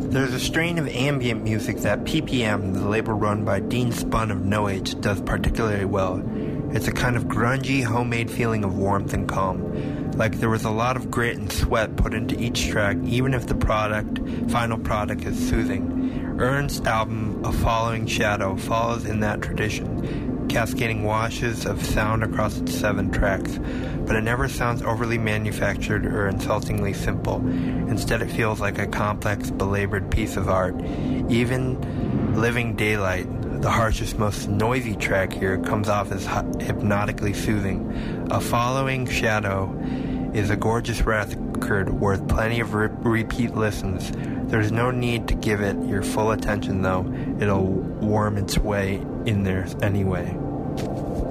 There's a strain of ambient music that PPM, the label run by Dean Spun of No Age, does particularly well. It's a kind of grungy, homemade feeling of warmth and calm. Like there was a lot of grit and sweat put into each track, even if the final product is soothing. Ernst's album, A Following Shadow, follows in that tradition, cascading washes of sound across its 7 tracks, but it never sounds overly manufactured or insultingly simple. Instead, it feels like a complex, belabored piece of art. Even Living Daylight, the harshest, most noisy track here, comes off as hypnotically soothing. A Following Shadow is a gorgeous record worth plenty of repeat listens. There's no need to give it your full attention, though. It'll worm its way in there anyway.